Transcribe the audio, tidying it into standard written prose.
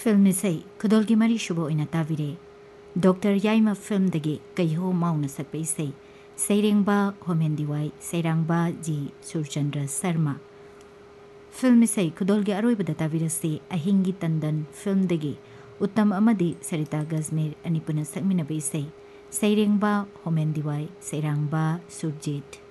film इसई खुदोल की मरी शुभ ओइना ताविरे doctor Yaima film दगी कईहो Mauna सकपे इसई सैरेंबा Homen दिवाई सैरांबा जी सुरचंद्र शर्मा फिल्म इसई खुदोल की अरोइबदा ताविरसे अहिंगी तंदन फिल्म दगी उत्तम अमदी सरिता गजमेर अनिपुना सकमिनबे इसई सैरेंबा होमेन दिवाई सैरांबा सुरजीत